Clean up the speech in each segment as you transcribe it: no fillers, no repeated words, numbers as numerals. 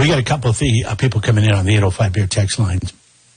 We got a couple of people coming in on the 805 Beer text lines,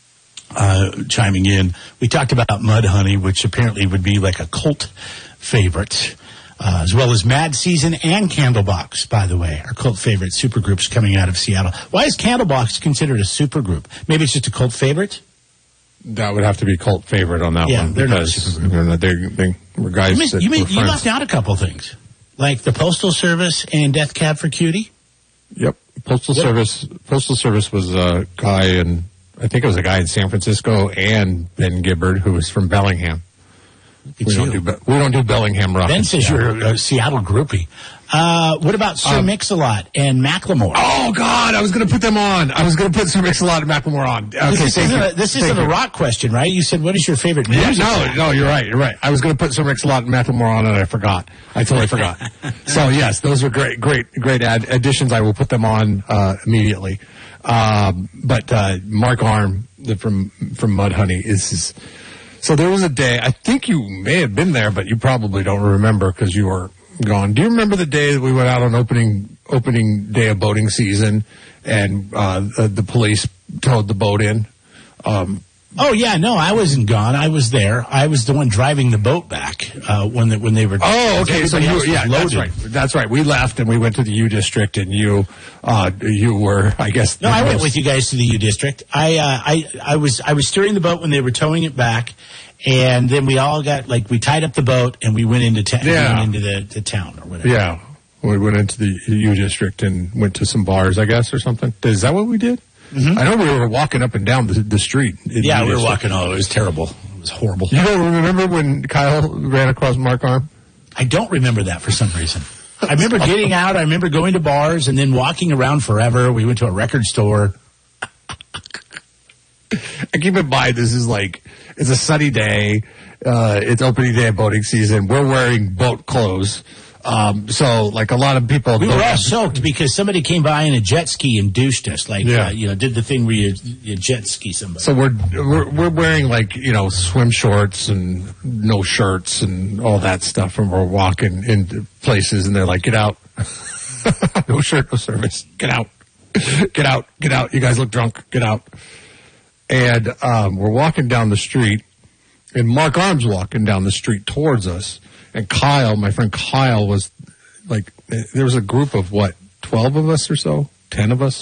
chiming in. We talked about Mudhoney, which apparently would be like a cult favorite, as well as Mad Season and Candlebox, by the way, are cult favorite supergroups coming out of Seattle. Why is Candlebox considered a supergroup? Maybe it's just a cult favorite? That would have to be cult favorite on that one. They're because they were guys that were you friends. left out a couple things, like the Postal Service and Death Cab for Cutie? Yep. Postal Service was a guy in, I think it was a guy in San Francisco, and Ben Gibbard, who was from Bellingham. We don't do Bellingham rock. Ben says you're a Seattle groupie. What about Sir Mix-a-Lot and Macklemore? Oh, God, I was going to put them on. I was going to put Sir Mix-a-Lot and Macklemore on. Okay, this isn't a rock question, right? You said, what is your favorite music? No, you're right. I was going to put Sir Mix-a-Lot and Macklemore on, and I forgot. I totally forgot. So, yes, those were great additions. I will put them on immediately. But Mark Arm from Mudhoney is... So there was a day, I think you may have been there, but you probably don't remember because you were gone. Do you remember the day that we went out on opening day of boating season and the police towed the boat in? Oh, yeah, no, I wasn't gone. I was there. I was the one driving the boat back when they were... Oh, okay, so that's right. We left and we went to the U District, and you were, I guess... No, I went with you guys to the U District. I was steering the boat when they were towing it back, and then we all got, we tied up the boat, and we went into town. Yeah. Into the town or whatever. Yeah, we went into the U District and went to some bars, I guess, or something. Is that what we did? Mm-hmm. I know we were walking up and down the street. Yeah, we were walking. Oh, it was terrible. It was horrible. You don't remember when Kyle ran across Mark Arm? I don't remember that for some reason. I remember getting out. I remember going to bars and then walking around forever. We went to a record store. And keep in mind, this is it's a sunny day. It's opening day of boating season. We're wearing boat clothes. So a lot of people... We were all soaked because somebody came by in a jet ski and douched us. Did the thing where you jet ski somebody. So we're wearing swim shorts and no shirts and all that stuff, and we're walking into places and they're like, get out. No shirt, no service. Get out. Get out. Get out. You guys look drunk. Get out. And we're walking down the street, and Mark Arm's walking down the street towards us. And Kyle, my friend Kyle, was there was a group of 12 of us or so, 10 of us.